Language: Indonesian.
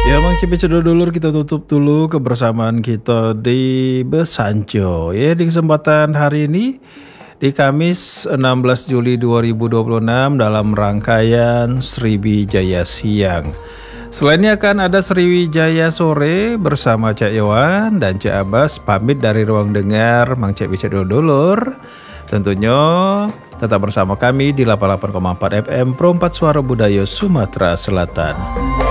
Ya Mang Cipi dulur kita tutup dulu kebersamaan kita di Besanjo ya di kesempatan hari ini di Kamis 16 Juli 2026 dalam rangkaian Sriwijaya Siang. Selain ini akan ada Sriwijaya Sore bersama Cak Yowan dan Cak Abbas pamit dari ruang dengar Mang Cipi dulur. Tentunya tetap bersama kami di 88,4 FM Pro 4 Suara Budaya Sumatera Selatan.